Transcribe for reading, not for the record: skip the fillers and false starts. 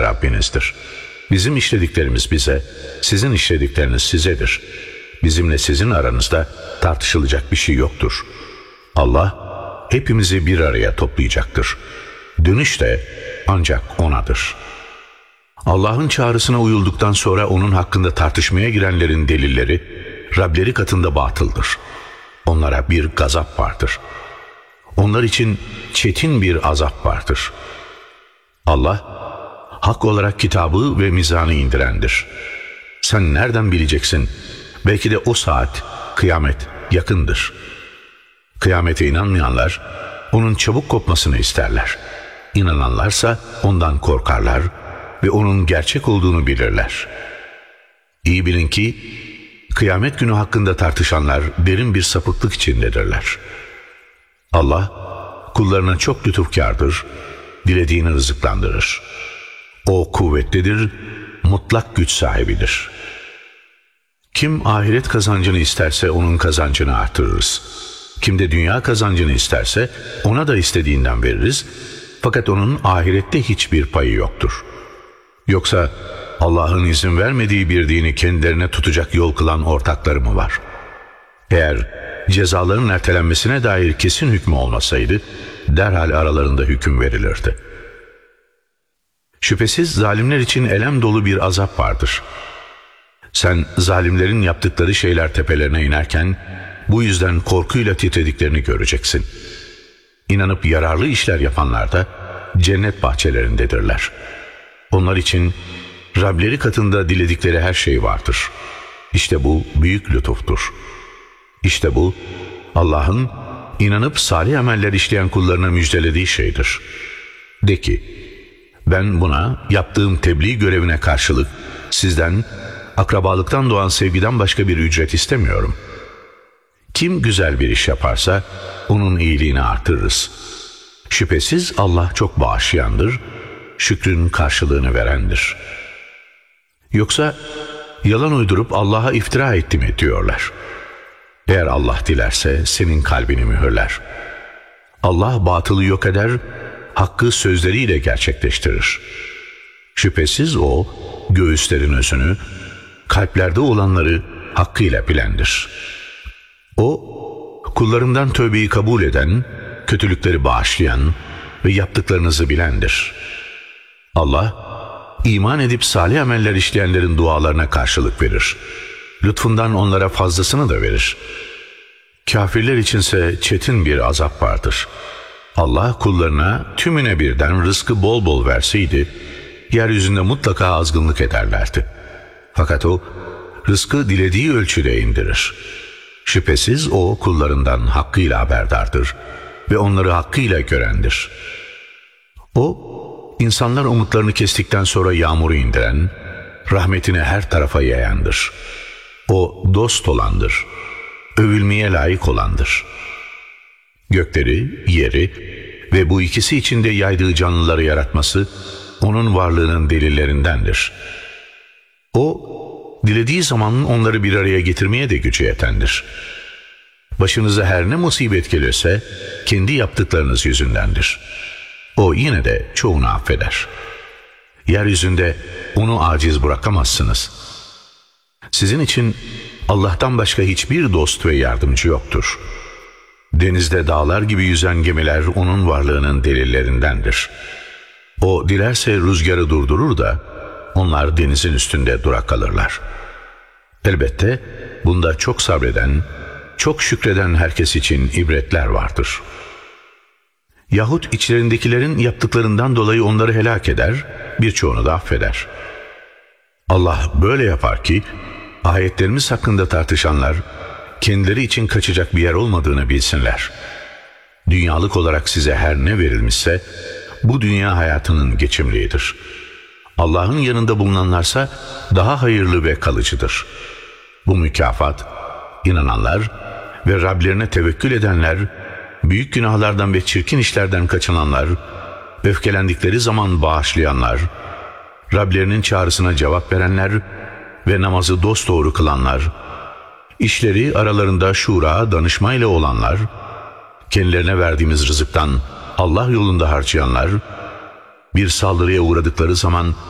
Rabbinizdir. Bizim işlediklerimiz bize, sizin işledikleriniz sizedir. Bizimle sizin aranızda tartışılacak bir şey yoktur. Allah hepimizi bir araya toplayacaktır. Dönüş de ancak O'nadır. Allah'ın çağrısına uyulduktan sonra onun hakkında tartışmaya girenlerin delilleri Rableri katında batıldır. Onlara bir gazap vardır. Onlar için çetin bir azap vardır. Allah hak olarak kitabı ve mizanı indirendir. Sen nereden bileceksin? Belki de o saat, kıyamet yakındır. Kıyamete inanmayanlar onun çabuk kopmasını isterler. İnananlarsa ondan korkarlar ve onun gerçek olduğunu bilirler. İyi bilin ki kıyamet günü hakkında tartışanlar derin bir sapıklık içindedirler. Allah kullarına çok lütufkârdır, dilediğini rızıklandırır. O kuvvetlidir, mutlak güç sahibidir. Kim ahiret kazancını isterse onun kazancını artırırız. Kim de dünya kazancını isterse ona da istediğinden veririz. Fakat onun ahirette hiçbir payı yoktur. Yoksa Allah'ın izin vermediği bir dini kendilerine tutacak yol kılan ortakları mı var? Eğer cezaların ertelenmesine dair kesin hükmü olmasaydı, derhal aralarında hüküm verilirdi. Şüphesiz zalimler için elem dolu bir azap vardır. Sen zalimlerin yaptıkları şeyler tepelerine inerken, bu yüzden korkuyla titrediklerini göreceksin. İnanıp yararlı işler yapanlar da cennet bahçelerindedirler. Onlar için Rableri katında diledikleri her şey vardır. İşte bu büyük lütuftur. İşte bu Allah'ın inanıp salih ameller işleyen kullarına müjdelediği şeydir. De ki, ben buna yaptığım tebliğ görevine karşılık sizden akrabalıktan doğan sevgiden başka bir ücret istemiyorum. Kim güzel bir iş yaparsa onun iyiliğini artırırız. Şüphesiz Allah çok bağışlayandır, şükrün karşılığını verendir. Yoksa yalan uydurup Allah'a iftira etti mi diyorlar. Eğer Allah dilerse senin kalbini mühürler. Allah batılı yok eder, hakkı sözleriyle gerçekleştirir. Şüphesiz O, göğüslerin özünü, kalplerde olanları hakkıyla bilendir. O, kullarından tövbeyi kabul eden, kötülükleri bağışlayan ve yaptıklarınızı bilendir. Allah, iman edip salih ameller işleyenlerin dualarına karşılık verir. Lütfundan onlara fazlasını da verir. Kafirler içinse çetin bir azap vardır. Allah kullarına tümüne birden rızkı bol bol verseydi, yeryüzünde mutlaka azgınlık ederlerdi. Fakat O, rızkı dilediği ölçüde indirir. Şüphesiz O kullarından hakkıyla haberdardır ve onları hakkıyla görendir. O, insanlar umutlarını kestikten sonra yağmuru indiren, rahmetini her tarafa yayandır. O dost olandır, övülmeye layık olandır. Gökleri, yeri ve bu ikisi içinde yaydığı canlıları yaratması onun varlığının delillerindendir. O, dilediği zaman onları bir araya getirmeye de gücü yetendir. Başınıza her ne musibet gelirse kendi yaptıklarınız yüzündendir. O yine de çoğunu affeder. Yeryüzünde onu aciz bırakamazsınız. Sizin için Allah'tan başka hiçbir dost ve yardımcı yoktur. Denizde dağlar gibi yüzen gemiler onun varlığının delillerindendir. O dilerse rüzgarı durdurur da onlar denizin üstünde durak kalırlar. Elbette bunda çok sabreden, çok şükreden herkes için ibretler vardır. Yahut içlerindekilerin yaptıklarından dolayı onları helak eder, birçoğunu da affeder. Allah böyle yapar ki ayetlerimiz hakkında tartışanlar kendileri için kaçacak bir yer olmadığını bilsinler. Dünyalık olarak size her ne verilmişse bu dünya hayatının geçimliğidir. Allah'ın yanında bulunanlarsa daha hayırlı ve kalıcıdır. Bu mükafat inananlar ve Rablerine tevekkül edenler, büyük günahlardan ve çirkin işlerden kaçınanlar, öfkelendikleri zaman bağışlayanlar, Rablerinin çağrısına cevap verenler ve namazı dosdoğru kılanlar, işleri aralarında şura, danışmayla olanlar, kendilerine verdiğimiz rızıktan Allah yolunda harcayanlar, bir saldırıya uğradıkları zaman